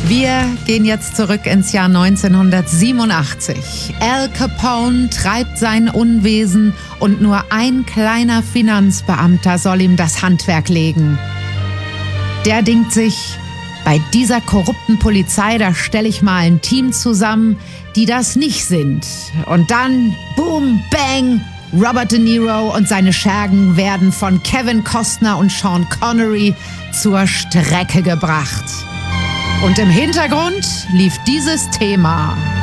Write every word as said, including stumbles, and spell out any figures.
Wir gehen jetzt zurück ins Jahr neunzehnhundertsiebenundachtzig. Al Capone treibt sein Unwesen und nur ein kleiner Finanzbeamter soll ihm das Handwerk legen. Der denkt sich, bei dieser korrupten Polizei, da stelle ich mal ein Team zusammen, die das nicht sind. Und dann, boom, bang, Robert De Niro und seine Schergen werden von Kevin Costner und Sean Connery zur Strecke gebracht. Und im Hintergrund lief dieses Thema.